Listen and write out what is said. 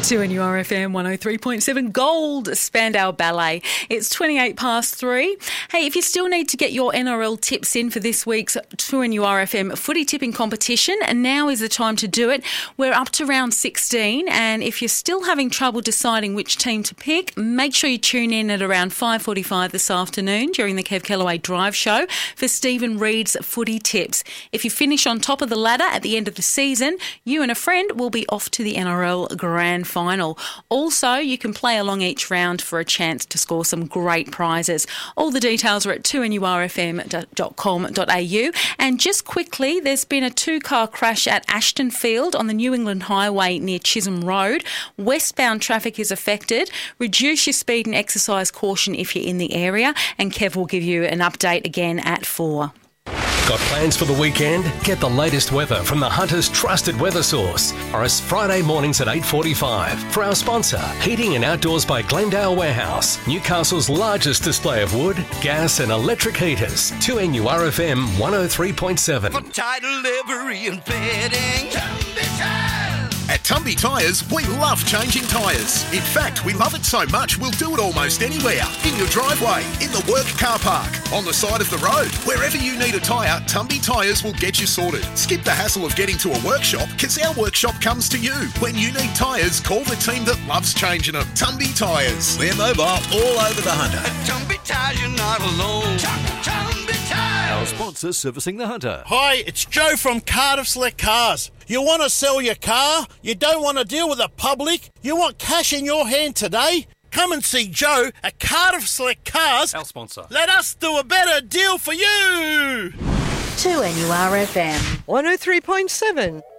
2NURFM 103.7 Gold Spandau Ballet. It's 28 past 3. Hey, if you still need to get your NRL tips in for this week's 2NURFM footy tipping competition, and now is the time to do it. We're up to round 16, and if you're still having trouble deciding which team to pick, make sure you tune in at around 5:45 this afternoon during the Kev Kellaway Drive Show for Stephen Reid's footy tips. If you finish on top of the ladder at the end of the season, you and a friend will be off to the NRL Grand Final. Also, you can play along each round for a chance to score some great prizes. All the details are at 2nurfm.com.au. And just quickly, there's been a two-car crash at Ashton Field on the New England Highway near Chisholm Road. Westbound traffic is affected. Reduce your speed and exercise caution if you're in the area. And Kev will give you an update again at 4. Got plans for the weekend? Get the latest weather from the Hunter's trusted weather source. Morris Friday mornings at 8:45 for our sponsor, Heating and Outdoors by Glendale Warehouse, Newcastle's largest display of wood, gas and electric heaters. 2NURFM 103.7. For title livery and bedding. At Tumby Tyres, we love changing tyres. In fact, we love it so much we'll do it almost anywhere. In your driveway, in the work car park, on the side of the road. Wherever you need a tyre, Tumby Tyres will get you sorted. Skip the hassle of getting to a workshop because our workshop comes to you. When you need tyres, call the team that loves changing them. Tumby Tyres. We're mobile all over the Hunter. At Tumby Tyres, you're not alone. Tumby Tyres. Our sponsor servicing the Hunter. Hi, it's Joe from Cardiff Select Cars. You want to sell your car? You don't want to deal with the public? You want cash in your hand today? Come and see Joe at Cardiff Select Cars. Our sponsor. Let us do a better deal for you. 2NURFM 103.7.